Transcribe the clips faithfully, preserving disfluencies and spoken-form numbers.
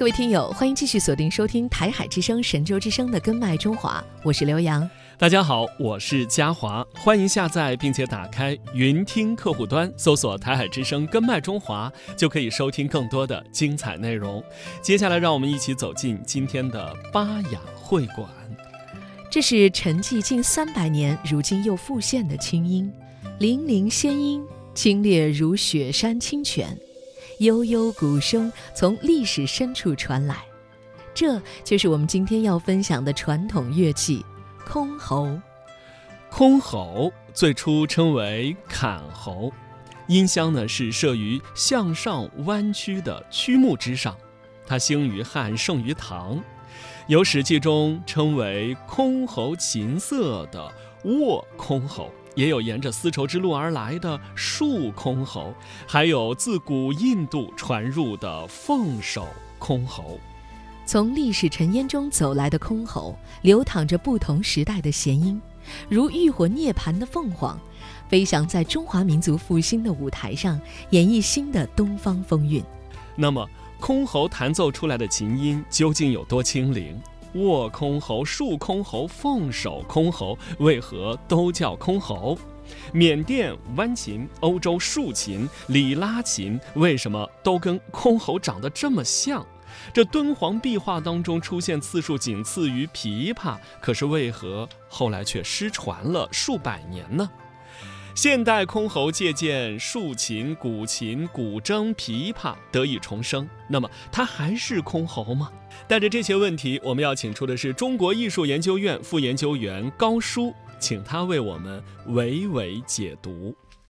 各位听友，欢迎继续锁定收听台海之声、神州之声的根脉中华，我是刘洋。 大家好，我是嘉华，欢迎下载并且打开云听客户端，搜索台海之声根脉中华，就可以收听更多的精彩内容。接下来让我们一起走进今天的巴雅会馆。 这是沉寂近三百年，如今又复现的清音，粼粼仙音，清冽如雪山清泉，悠悠鼓声从历史深处传来。这就是我们今天要分享的传统乐器箜篌。 箜篌最初称为坎篌，音箱呢是设于向上弯曲的曲木之上，它兴于汉，盛于唐，有《史记》中称为箜篌琴瑟的握箜篌，也有沿着丝绸之路而来的束箜篌，还有自古印度传入的凤首箜篌。 从历史尘烟中走来的箜篌，流淌着不同时代的弦音，如浴火涅槃的凤凰，飞翔在中华民族复兴的舞台上，演绎新的东方风韵。 那么箜篌弹奏出来的琴音究竟有多清灵？握箜篌、束箜篌、凤首箜篌为何都叫箜篌？缅甸弯琴、欧洲竖琴、里拉琴为什么都跟箜篌长得这么像？这敦煌壁画当中出现次数仅次于琵琶，可是为何后来却失传了数百年呢？现代箜篌借鉴竖琴、古琴、古筝、琵琶得以重生，那么它还是箜篌吗？带着这些问题，我们要请出的是中国艺术研究院副研究员高舒，请他为我们娓娓解读。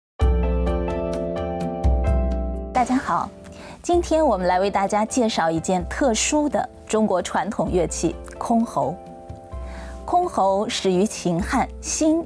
大家好，今天我们来为大家介绍一件特殊的中国传统乐器箜篌。箜篌始于秦汉兴